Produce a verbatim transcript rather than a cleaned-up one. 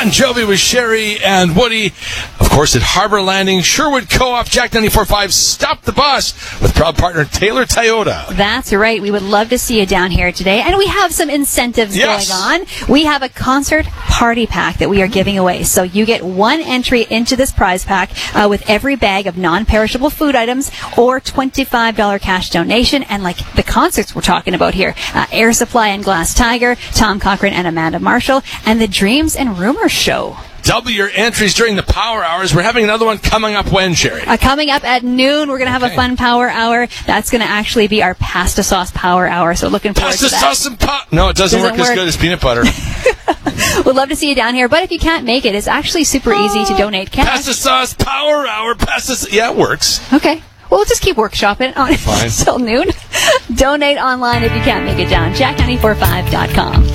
Bon Jovi with Sherry and Woody. Of course, at Harbor Landing, Sherwood Co-op, Jack ninety-four point five, Stop the Bus with proud partner Taylor Toyota. That's right. We would love to see you down here today. And we have some incentives Yes. going on. We have a concert party pack that we are giving away. So you get one entry into this prize pack uh, with every bag of non-perishable food items or twenty-five dollars cash donation. And like the concerts we're talking about here, uh, Air Supply and Glass Tiger, Tom Cochran and Amanda Marshall, and the Dreams and Rumors Show. Double your entries during the power hours. We're having another one coming up when, Sherry? Uh, coming up at noon, we're going to have Okay. a fun power hour. That's going to actually be our pasta sauce power hour. So looking forward Pasta to that. sauce and pot. No, it doesn't, Doesn't work, as work. good as peanut butter. We'd love to see you down here. But if you can't make it, it's actually super easy to donate cash. Pasta sauce power hour. Pasta. s- Yeah, it works. Okay. Well, we'll just keep workshopping on Fine. until noon. Donate online if you can't make it down. Jack nine four five dot com.